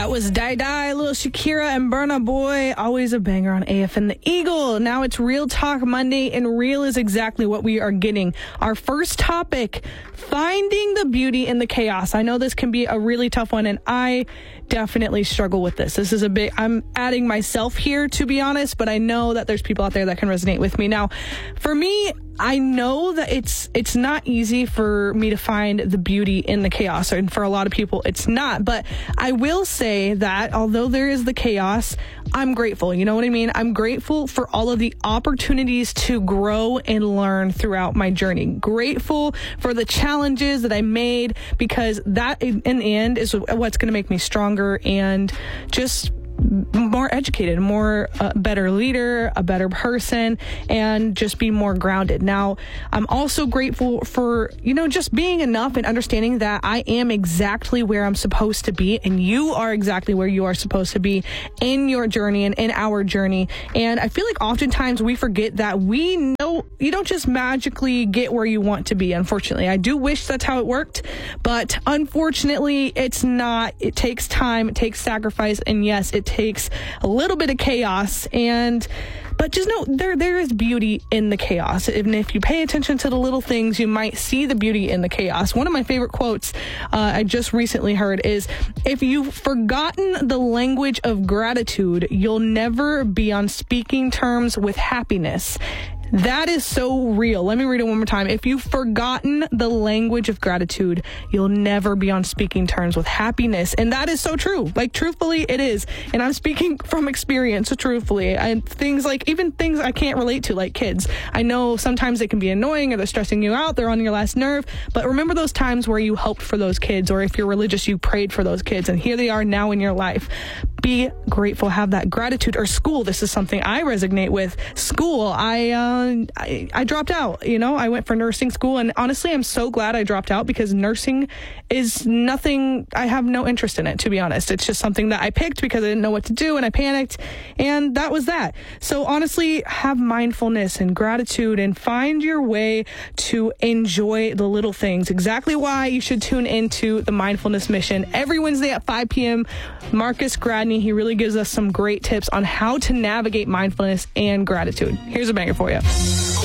That was Die Die, little Shakira and Burna Boy. Always a banger on AFN The Eagle. Now it's Real Talk Monday, and real is exactly what we are getting. Our first topic, finding the beauty in the chaos. I know this can be a really tough one, and I definitely struggle with this. This is I'm adding myself here, to be honest, but I know that there's people out there that can resonate with me. Now, for me, I know that it's not easy for me to find the beauty in the chaos, and for a lot of people it's not, but I will say that although there is the chaos, I'm grateful. You know what I mean? I'm grateful for all of the opportunities to grow and learn throughout my journey. Grateful for the challenges that I made, because that in the end is what's going to make me stronger and just more educated, more better leader, a better person, and just be more grounded. Now, I'm also grateful for, just being enough and understanding that I am exactly where I'm supposed to be, and you are exactly where you are supposed to be in your journey and in our journey. And I feel like oftentimes we forget that we know you don't just magically get where you want to be. Unfortunately, I do wish that's how it worked, but unfortunately it's not. It takes time, it takes sacrifice, and yes, it takes a little bit of chaos, but just know there is beauty in the chaos. And if you pay attention to the little things, you might see the beauty in the chaos. One of my favorite quotes I just recently heard is, if you've forgotten the language of gratitude, you'll never be on speaking terms with happiness. That is so real. Let me read it one more time. If you've forgotten the language of gratitude, you'll never be on speaking terms with happiness. And that is so true. Like, truthfully, it is. And I'm speaking from experience, so truthfully. And even things I can't relate to, like kids. I know sometimes they can be annoying, or they're stressing you out, they're on your last nerve. But remember those times where you hoped for those kids, or if you're religious, you prayed for those kids. And here they are now in your life. Be grateful, have that gratitude. Or school. This is something I resonate with. School. I dropped out. I went for nursing school, and honestly, I'm so glad I dropped out, because nursing is nothing. I have no interest in it, to be honest. It's just something that I picked because I didn't know what to do, and I panicked, and that was that. So honestly, have mindfulness and gratitude, and find your way to enjoy the little things. Exactly why you should tune into the Mindfulness Mission every Wednesday at 5 p.m. Marcus Gradney, he really gives us some great tips on how to navigate mindfulness and gratitude. Here's a banger for you.